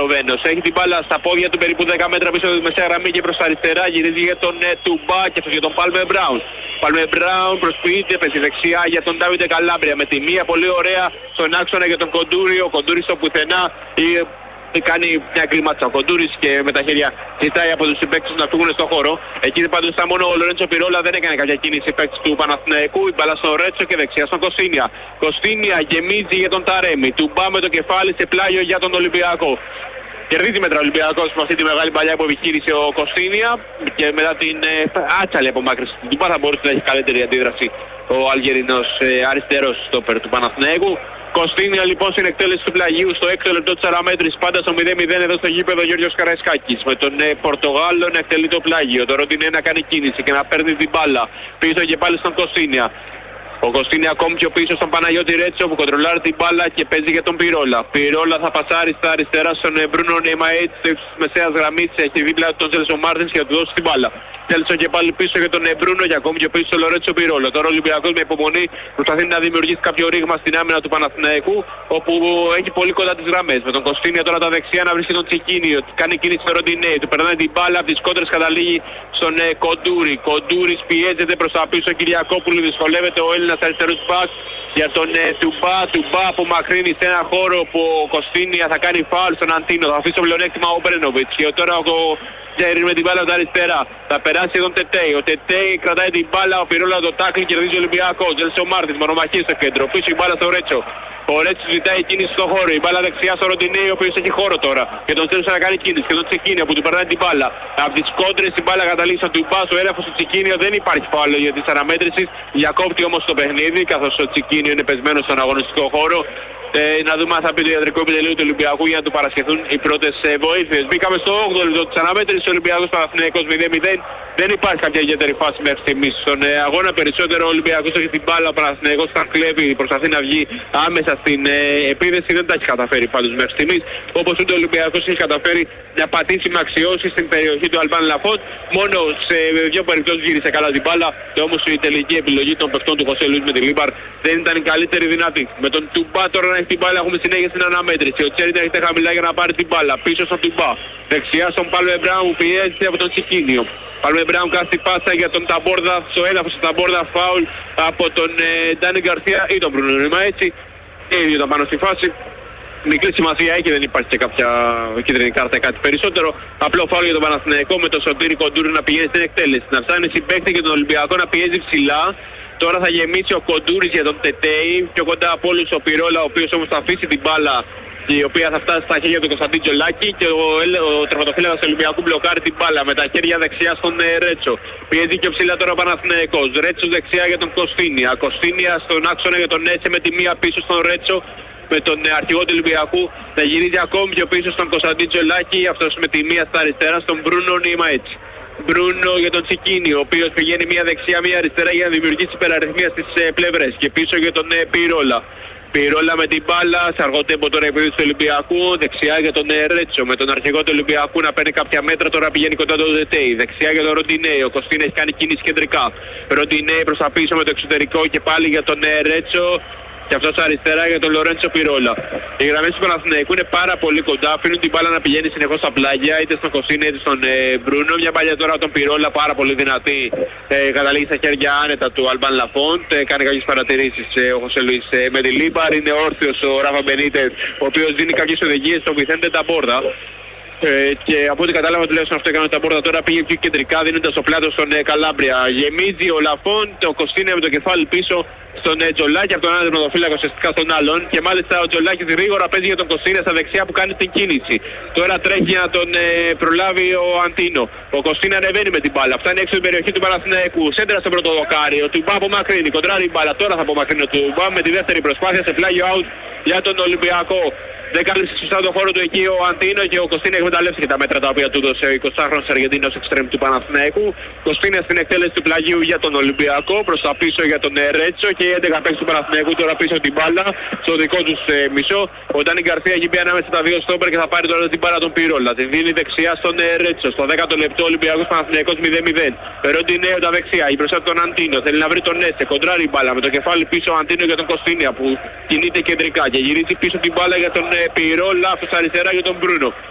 Σλοβαίνος. Έχει την μπάλα στα πόδια του περίπου 10 μέτρα πίσω από τη μεσαία γραμμή και προς τα αριστερά. Γυρίζει για τον Τουμπά και αυτός για τον Πάλμερ Μπράουν. Πάλμερ Μπράουν προσποιείται, πέσει δεξιά για τον Ντάβιντε Καλάμπρια. Με τη μία πολύ ωραία στον άξονα για τον Κοντούρη. Ο Κοντούρης στο πουθενά κάνει μια κλίμακα ο Κοντούρης και με τα χέρια ζητάει από τους συμπαίκτες να φύγουν στον χώρο. Εκεί πάντως ήταν μόνο ο Λορέντσο Πυρόλα, δεν έκανε κάποια κίνηση παίκτης του Παναθηναϊκού. Η μπάλα στο Ρέτσο και δεξιά στον Κωστίνια. Κωστίνια γεμίζει για τον Ταρέμι. Τουμπά με το κεφάλι σε πλάγιο για τον Ολυμπιακό. Κερδίζει μέτρα ο Ολυμπιακός με αυτή τη μεγάλη παλιά που επιχείρησε ο Κωστίνια και μετά την άτσαλη απομάκρυνση του Τουμπά θα μπορούσε να έχει καλύτερη αντίδραση ο Αλγερινός αριστερός στόπερ του Παναθηναϊκού. Κωστίνια λοιπόν στην εκτέλεση του πλαγίου στο 6ο λεπτό της παραμέτρησης, πάντα στο 0-0 εδώ στο γήπεδο Γιώργος Καραϊσκάκης. Με τον Πορτογάλο να εκτελεί το πλάγιο, το Ροντινέ να κάνει κίνηση και να παίρνει την μπάλα πίσω και πάλι στον Κωστίνια. Ο Κωστίνια ακόμη πιο πίσω στον Παναγιώτη Ρέτσο που κοντρολάρει την μπάλα και παίζει για τον Πυρόλα. Πυρόλα θα πασάρει στα αριστερά στον Μπρούνο Νεϊμαΐτ της μεσαίας γραμμής, έχει δίπλα τον Τζέλσον Μάρτινς και θα του δώσει την μπάλα. Τέλσον και πάλι πίσω για τον Μπρούνο και ακόμη πιο πίσω στον Λορέντσο Πυρόλα. Τώρα ο Ολυμπιακός με υπομονή προσπαθεί να δημιουργήσει κάποιο ρήγμα στην άμυνα του Παναθηναϊκού, όπου έχει πολύ κοντά τις γραμμές. Με τον Κωστίνια τώρα τα δεξιά να βρίσκει τον Τσικίνιο, κάνει κίνηση στο Ροντινέ, του περνάει την μπάλα από τις κόντρες, καταλήγει στον Κοντούρη. Κοντούρης πιέζεται προς τα πίσω, Κυριακόπουλου δυσκολεύεται ο Έλληνας αριστερός μπακ για τον Τουμπά. Τουμπά απομακρύνει σε ένα χώρο που ο Κωστίνια θα κάνει φάουλ στον Αντίνο, θα αφήσει το πλεονέκτημα ο Μπρένοβιτς και τώρα ο Τζέρι με την μπάλα από τα αριστερά. Θα περάσει τον Τετέι. Ο Τετέι κρατάει την μπάλα, ο Πυρόλα το τάκλι, κερδίζει ο Ολυμπιακός. Τζέλσον Μάρτινς, μονομαχή στο κέντρο. Πίσω η μπάλα στο Ρέτσο. Ο Ρέτσο ζητάει κίνηση στο χώρο. Η μπάλα δεξιά στο Ροντινέι, ο οποίος έχει χώρο τώρα. Και τον θέλει να κάνει κίνηση. Και τον Τσικίνιο που του περνάει την μπάλα. Από τις κόντρες η μπάλα καταλήγει στον Τουμπά, στο έδαφος του Τσικίνιο. Δεν υπάρχει φάουλ για τις αναμέτρησης. Διακόπτει όμως το παιχνίδι, καθώς ο Τσικίνιο είναι πεσμένος στον αγωνιστικό χώρο. Να δούμε αν θα πει το ιατρικό επιτελείο του Ολυμπιακού για να του παρασχεθούν οι πρώτες βοήθειες. Μπήκαμε στο 8ο λεπτό της αναμέτρησης, ο Ολυμπιακός Παναθηναϊκός 0-0. Δεν υπάρχει κάποια ιδιαίτερη φάση μέχρι στιγμής στον αγώνα. Περισσότερο ο Ολυμπιακός έχει την μπάλα, ο Παναθηναϊκός όταν κλέβει, προσπαθεί να βγει άμεσα στην επίδεση. Δεν τα έχει καταφέρει πάντως μέχρι στιγμής. Όπως ούτε ο Ολυμπιακός έχει καταφέρει να πατήσει με αξιώσεις στην περιοχή του Αλμπάν Λαφόντ. Μόνο σε δύο περιπτώσεις γύρισε καλά την μπάλα. Και όμως η τελική επιλογή των παιχτών του Χωσέ Λουίς με τη Λίμπαρ δεν ήταν η καλύτερη δυνατή. Με τον Τουμπά τώρα να έχει την μπάλα, έχουμε συνέχεια στην αναμέτρηση. Ο Τσέρι έρχεται χαμηλά για να πάρει την μπάλα. Πίσω στον Τουμπά. Δεξιά στον Πάλμε Μπράουν που πιέζεται από τον Τσικίνιο. Πάλμε Μπράουν κάνει την πάσα για τον Ταμπόρδα. Στο έδαφος του Ταμπόρδα φάουλ από τον Ντάνι Γκαρσία ή τον Μπρούνο Νεϊμαΐτ. Και οι δύο ήταν πάνω στη φάση. Μικρή σημασία έχει, δεν υπάρχει και κάποια κίτρινη κάρτα ή κάτι περισσότερο. Απλό φάουλ για τον Παναθηναϊκό με τον Σωτήρη Κοντούρη να πηγαίνει στην εκτέλεση. Να φτάνει συμπαίκτη και τον Ολυμπιακό να πιέζει ψηλά. Τώρα θα γεμίσει ο Κοντούρης για τον Τετέι. Πιο κοντά από όλους ο Πυρόλα, ο οποίος όμως θα αφήσει την μπάλα, η οποία θα φτάσει στα χέρια του Κωνσταντίν Τζολάκη και ο τερματοφύλακας του Ολυμπιακού μπλοκάρει την μπάλα με τα χέρια δεξιά στον Ρέτσο. Πιέζει και ψηλά τώρα ο Παναθηναϊκός. Ρέτσο δεξιά για τον Κωστίνια. Κωστίνια στον άξονα για τον Έτσε με τη μία πίσω στον Ρέτσο. Με τον αρχηγό του Ολυμπιακού να γυρίζει ακόμη πιο πίσω στον Κωνσταντίν Τζολάκη. Αυτός με τη μία στα αριστερά στον Μπρούνο Νεϊμαΐτ. Μπρούνο για τον Τσικίνιο, ο οποίος πηγαίνει μία δεξιά, μία αριστερά για να δημιουργήσει υπεραριθμία στις πλευρές. Και πίσω για τον Πυρόλα. Πυρόλα με την μπάλα, σε αργό τέμπο τώρα επίδειξη του Ολυμπιακού. Δεξιά για τον Ρέτσο, με τον αρχηγό του Ολυμπιακού να παίρνει κάποια μέτρα. Τώρα πηγαίνει κοντά τον Δετέι. Δεξιά για τον Ροντινέ. Ο Κωστίνε έχει κάνει κίνηση κεντρικά. Ροντινέ προς τα πίσω με το εξωτερικό και πάλι για τον Ρέτσο. Και αυτός αριστερά για τον Λορέντσο Πυρόλα. Οι γραμμές του Παναθηναϊκού είναι πάρα πολύ κοντά. Αφήνουν την μπάλα να πηγαίνει συνεχώς στα πλάγια, είτε στον Κωστίνε είτε στον Μπρούνο. Μια παλιά τώρα τον Πυρόλα πάρα πολύ δυνατή. Καταλήγει στα χέρια άνετα του Αλμπάν Λαφόντ. Κάνει κάποιες παρατηρήσεις ο Χωσέ Λουίς με τη Λίμπαρ. Είναι όρθιος ο Ράφα Μπενίτες, ο οποίος δίνει κάποιες οδηγίες στον Βιθέντε Ταμπόρδα. Και από ό,τι κατάλαβα τουλάχιστον αυτό έκανε τα Ταμπόρδα. Τώρα πήγε πιο κεντρικά δίνοντας το πλάτο στον Καλάμπρια. Γεμίζει ο Λαφόντ, ο Κωστίνε με το κεφάλι πίσω στον Τζολάκη από τον άλλο τερματοφύλακα ουσιαστικά στον άλλον. Και μάλιστα ο Τζολάκης γρήγορα παίζει για τον Κωστίνε στα δεξιά που κάνει την κίνηση. Τώρα τρέχει για να τον προλάβει ο Αντίνο. Ο Κωστίνε ανεβαίνει με την μπάλα. Φτάνει έξω την περιοχή του Παναθηναϊκού. Σέντρα στο πρώτο δοκάρι. Ο Τουμπά απομακρύνει. Κοντράρει η μπάλα. Τώρα θα απομακρύνει ο Τουμπά με τη δεύτερη προσπάθεια σε πλάγιο out για τον Ολυμπιακό. Δεν κάλυψε σωστά τον χώρο του εκεί ο Αντίνο και ο Κωστίνε εκμεταλλεύτηκε τα μέτρα τα οποία του έδωσε ο 20χρονος Αργεντίνος εξτρέμ του Παναθηναϊκού. Κωστίνε στην εκτέλεση του πλαγίου για τον Ολυμπιακό, προς τα πίσω για τον Ρέτσο και οι 11 παίκτες του Παναθηναϊκού τώρα πίσω την μπάλα στο δικό τους μισό. Ο Ντάνι Γκαρσία έχει μπει ανάμεσα στα δύο στόπερ και θα πάρει τώρα την μπάλα τον Πυρόλα. Την δίνει δεξιά στον Ρέτσο. Στο 10ο λεπτό Ολυμπιακός Παναθηναϊκός 0-0. Ροντινέ τα δεξιά, η μπροστά τον Αντίνο. Θέλει να βρει τον Έτσε, κοντράρει η μπάλα με το κεφάλι πίσω ο Αντίνο για τον Κωστίνια που κινείται κεντρικά και γυρίζει πίσω την μπάλα για τον Πυρόλα, αυτός αριστερά για τον Μπρούνο.